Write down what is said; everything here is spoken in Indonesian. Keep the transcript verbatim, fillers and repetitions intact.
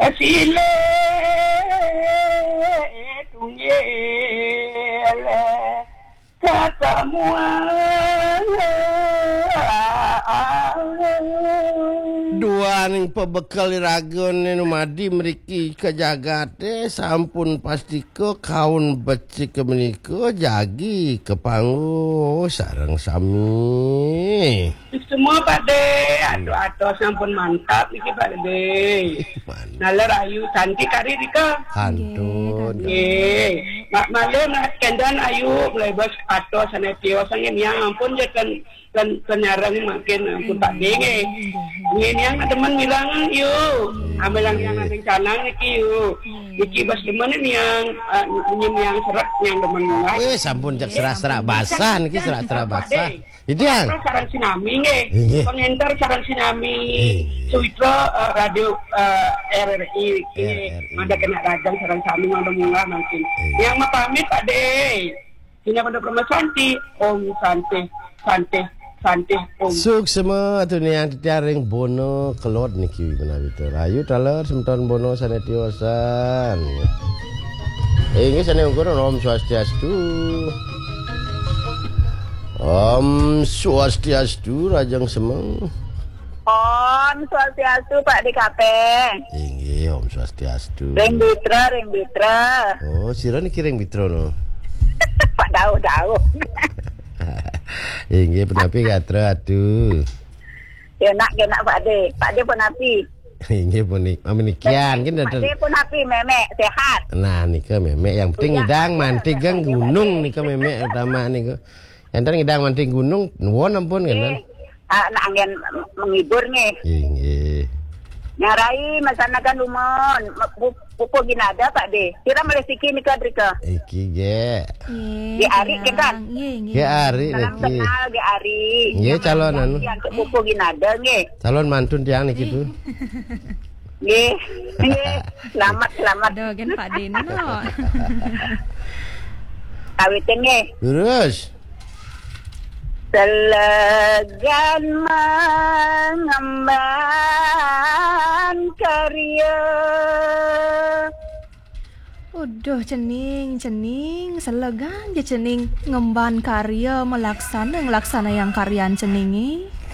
Sile tunggele katamuan dua ning pebekal ragon nu madi mriki kajagate sampun pastiko kaun becik kemeniko jagi kepanggu sareng sami semua Pak De aduh-aduh sampun mantap iki Pak De nalar ayu cantik kari dika antun nggih mak malem kendan ayu lebas atos sanetio sangen yang ampun je kan kan penyarang makin ampun Pak De nggih nggih yang teman bilang yuk amalang yang nanti canang iki yuk iki bas demen yang nyem yang serak yang demen mulai weh sampun cek serak-serak basah niki serak-serak basah Idiang sarang sinami nggih pengentar sarang sinami Suitra radio R R I iki ada kena radang sarang sami ngomong-ngomong mungkin yang mau pamit Pak De ini pada Perma Santi Om Santi Santi Santi Om suk semua tu ni yang ditaring bono kelot niki menawi tu rayu taler semton bono sanetiosan ini sane ukur Om Swastiastu Om Swastiastu Rajang Semeng Om Swastiastu Pak di Kapeng inggih Om Swastiastu Ring Bitra Ring Bitra oh sira niki Ring Bitra no Pak Dau-dau inggih penapi gatra aduh enak enak Pak De Pak De penapi inggih punik amenikian kin Pak De penapi memek sehat nah nika memek yang penting ngidang manting gang gunung nika memek utama niku enten ngidang manting gunung nuwun ampun kan ah nak angin menghibur nih inggih nyarai masanakan lumon pupu ginada Pak De kira melesiki nika drika iki ge Ge Ari kan ge Ari salam niki kenal Ge Ari nggih calon anu pupu ginada nggih calon mantun tiang niki tuh nggih nggih selamat selamat aduh gen Pak De no kawitin nggih lurus Selegan mengemban karya Uduh cening cening selegang je cening ngemban karya melaksana ngelaksana yang karyan ceningi